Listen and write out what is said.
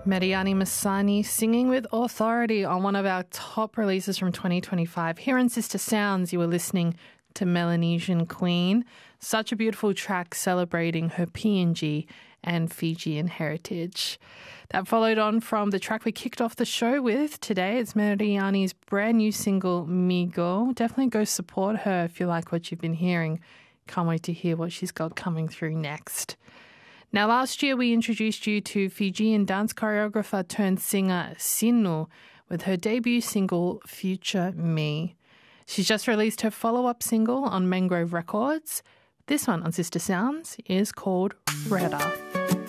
Mediani Masani singing with authority on one of our top releases from 2025. Here on Sister Sounds, you were listening to Melanesian Queen. Such a beautiful track celebrating her PNG and Fijian heritage. That followed on from the track we kicked off the show with today. It's Mediani's brand new single, Migo. Definitely go support her if you like what you've been hearing. Can't wait to hear what she's got coming through next. Now, last year we introduced you to Fijian dance choreographer turned singer Sinu with her debut single, Future Me. She's just released her follow-up single on Mangrove Records. This one on Sister Sounds is called Reda.